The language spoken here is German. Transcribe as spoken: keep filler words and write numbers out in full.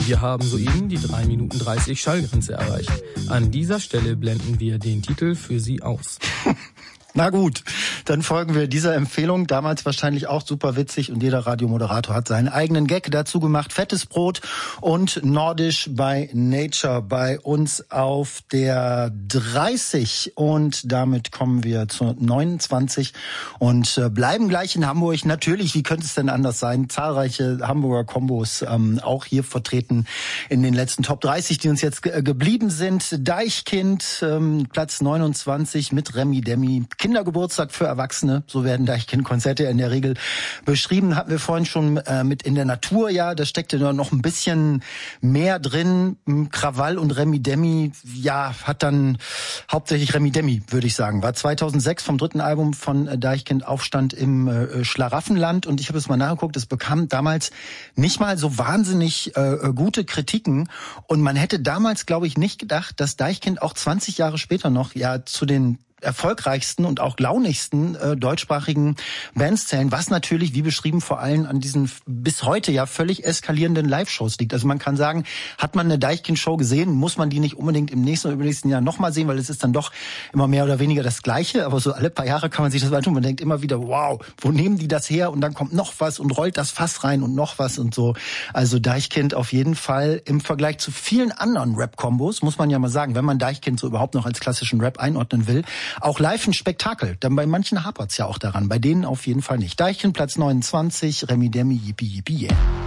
Wir haben soeben die drei Minuten dreißig Schallgrenze erreicht. An dieser Stelle blenden wir den Titel für Sie aus. Na gut, dann folgen wir dieser Empfehlung. Damals wahrscheinlich auch super witzig und jeder Radiomoderator hat seinen eigenen Gag dazu gemacht. Fettes Brot und Nordisch by Nature bei uns auf der dreißig. Und damit kommen wir zur neunundzwanzig und bleiben gleich in Hamburg. Natürlich, wie könnte es denn anders sein? Zahlreiche Hamburger Kombos ähm, auch hier vertreten in den letzten Top dreißig, die uns jetzt ge- geblieben sind. Deichkind, ähm, Platz neunundzwanzig mit Remi Demi. Kindergeburtstag für Erwachsene, so werden Deichkind-Konzerte in der Regel beschrieben. Hatten wir vorhin schon äh, mit In der Natur, ja, da steckte noch ein bisschen mehr drin. Krawall und Remi Demi, ja, hat dann hauptsächlich Remi Demi, würde ich sagen. War zweitausendsechs vom dritten Album von Deichkind Aufstand im äh, Schlaraffenland und ich habe es mal nachgeguckt, es bekam damals nicht mal so wahnsinnig äh, gute Kritiken und man hätte damals, glaube ich, nicht gedacht, dass Deichkind auch zwanzig Jahre später noch ja zu den erfolgreichsten und auch launigsten äh, deutschsprachigen Bands zählen, was natürlich, wie beschrieben, vor allem an diesen bis heute ja völlig eskalierenden Live-Shows liegt. Also man kann sagen, hat man eine Deichkind-Show gesehen, muss man die nicht unbedingt im nächsten oder übernächsten Jahr nochmal sehen, weil es ist dann doch immer mehr oder weniger das Gleiche, aber so alle paar Jahre kann man sich das mal tun. Man denkt immer wieder, wow, wo nehmen die das her? Und dann kommt noch was und rollt das Fass rein und noch was und so. Also Deichkind auf jeden Fall im Vergleich zu vielen anderen Rap-Kombos, muss man ja mal sagen, wenn man Deichkind so überhaupt noch als klassischen Rap einordnen will, auch live ein Spektakel. Dann bei manchen hapert's ja auch daran. Bei denen auf jeden Fall nicht. Deichkind Platz neunundzwanzig, Remi Demi, Yippie Yippie Yeah.